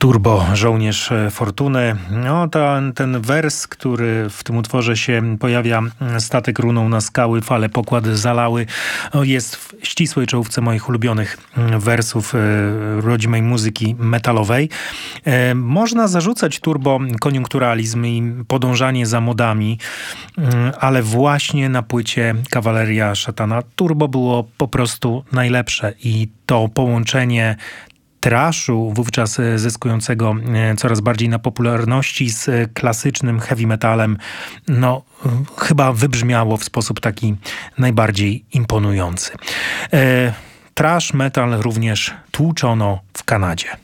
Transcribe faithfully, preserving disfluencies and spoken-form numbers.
Turbo, Żołnierz Fortuny. No, ten, ten wers, który w tym utworze się pojawia, statek runął na skały, fale pokład zalały, jest w ścisłej czołówce moich ulubionych wersów rodzimej muzyki metalowej. Można zarzucać turbo koniunkturalizm i podążanie za modami, ale właśnie na płycie Kawaleria Szatana turbo było po prostu najlepsze i to połączenie trashu, wówczas zyskującego coraz bardziej na popularności, z klasycznym heavy metalem, no chyba wybrzmiało w sposób taki najbardziej imponujący. E, thrash metal również tłuczono w Kanadzie.